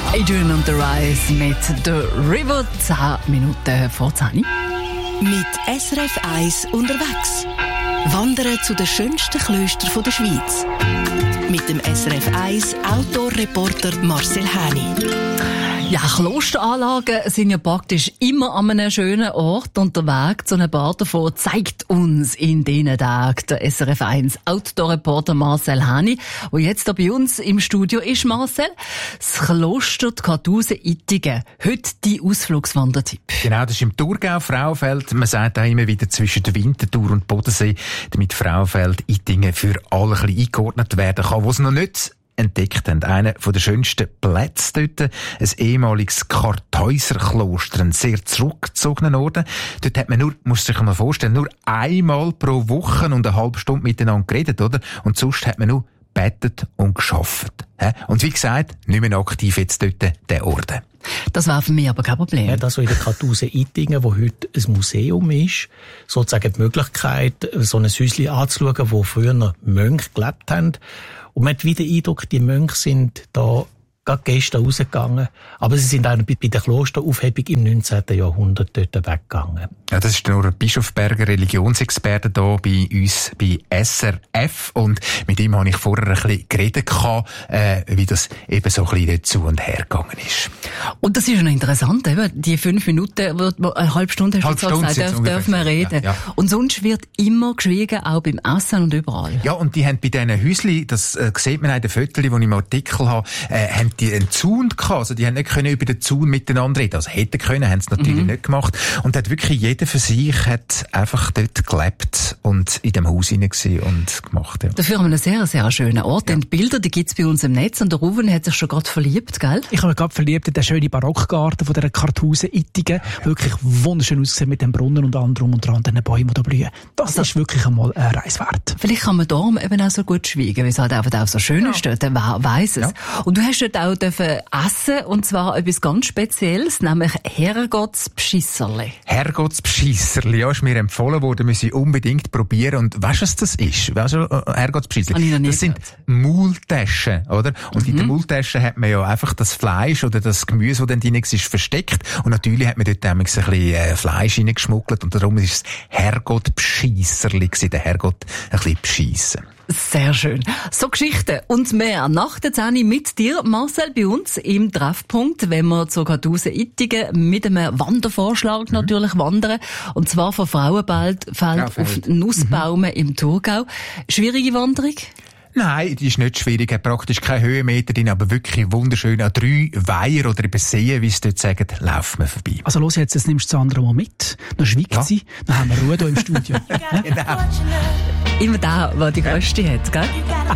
Adrian on the Rise mit The River, 10 Minuten vor 10. Mit SRF 1 unterwegs. Wandern zu den schönsten Klöstern der Schweiz. Mit dem SRF 1 Outdoor-Reporter Marcel Häni. Ja, Klosteranlagen sind ja praktisch immer an einem schönen Ort und der Weg zu einem paar davon zeigt uns in diesen Tagen der SRF 1 Outdoor-Reporter Marcel Häni, der jetzt hier bei uns im Studio ist. Marcel, das Kloster Kartusen-Ittigen, heute dein Ausflugswandertipp. Genau, das ist im Thurgau, Frauenfeld. Man sagt auch immer wieder zwischen der Winterthur und Bodensee, damit Frauenfeld, Ittingen für alle ein bisschen eingeordnet werden kann, wo es noch nicht entdeckt haben. Einer der schönsten Plätze dort, ein ehemaliges Kartäuserkloster, ein sehr zurückgezogener Orden. Dort hat man nur, muss sich mal vorstellen, nur einmal pro Woche und eine halbe Stunde miteinander geredet, oder? Und sonst hat man nur gebetet und geschafft. Und wie gesagt, nicht mehr aktiv jetzt dort der Orden. Das war für mich aber kein Problem. Ja, das so in der Kartusen-Ittingen, wo heute ein Museum ist, sozusagen die Möglichkeit, so ein Häuschen anzuschauen, wo früher noch Mönche gelebt haben. Und man hat wieder den Eindruck, die Mönche sind da gerade gestern rausgegangen. Aber sie sind auch bei der Klosteraufhebung im 19. Jahrhundert dort weggegangen. Ja, das ist nur ein Bischofberger Religionsexperte da bei uns, bei SRF. Und mit ihm habe ich vorher ein bisschen geredet, wie das eben so ein bisschen dazu und her gegangen ist. Und das ist noch interessant, eben, die 5 Minuten, eine halbe Stunde hast du gesagt, dürfen wir reden. Ja. Und sonst wird immer geschwiegen, auch beim Essen und überall. Ja, und die haben bei diesen Häuschen, das sieht man auch in den Fotos, die ich im Artikel habe, haben die einen Zaun gehabt. Also die haben nicht können über den Zaun miteinander reden. Also hätten können, haben es natürlich nicht gemacht. Und hat wirklich jeder für sich hat einfach dort gelebt und in dem Haus hineingesehen und gemacht. Ja. Dafür haben wir einen sehr, sehr schönen Ort. Ja. Und die Bilder, die gibt's bei uns im Netz. Und der Ruven hat sich schon gerade verliebt, gell? Ich habe mich gerade verliebt in den schönen Barockgarten von dieser Kartusen-Ittigen. Wirklich wunderschön ausgesehen mit dem Brunnen und anderem und an den Bäumen, die blühen. Das ist wirklich einmal eine Reise wert. Vielleicht kann man darum eben auch so gut schweigen, weil es halt einfach auch so schön ist dort. Wer weiss es. Ja. Und du hast dort auch dürfen essen, und zwar etwas ganz Spezielles, nämlich Herrgottsbschisserli. Herrgottsbschisserli, ja, ist mir empfohlen worden, müssen ich unbedingt probieren. Und weißt du, was das ist? Weißt du, Herrgottsbschisserli? Das sind Maultaschen, oder? Und in den Maultaschen hat man ja einfach das Fleisch oder das Gemüse, das dann drin ist, versteckt. Und natürlich hat man dort ein bisschen Fleisch reingeschmuggelt und darum ist es Herrgottsbschisserli gewesen, der Herrgott ein bisschen beschissen. Sehr schön. So Geschichten und mehr nach der 10 mit dir, Marcel, bei uns im Treffpunkt, wenn wir zur Kartusen-Ittigen mit einem Wandervorschlag natürlich wandern. Und zwar von Frauenfeld auf Nussbaumen im Thurgau. Schwierige Wanderung? Nein, die ist nicht schwierig, hat praktisch keine Höhenmeter drin, aber wirklich wunderschön. An 3 Weiher oder eben Seen, wie sie dort sagen, laufen wir vorbei. Also los jetzt, das nimmst du das andere Mal mit. Dann schweigt sie, dann haben wir Ruhe hier im Studio. Genau. Immer der die Größte hat, gell?